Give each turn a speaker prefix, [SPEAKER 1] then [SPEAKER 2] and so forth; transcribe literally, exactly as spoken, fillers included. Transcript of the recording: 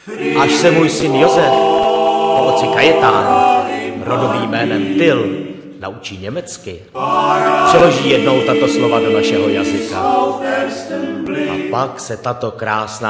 [SPEAKER 1] až se můj syn Josef po otci Kajetán rodovým jménem Till naučí německy, přeloží jednou tato slova do našeho jazyka. A pak se tato krásná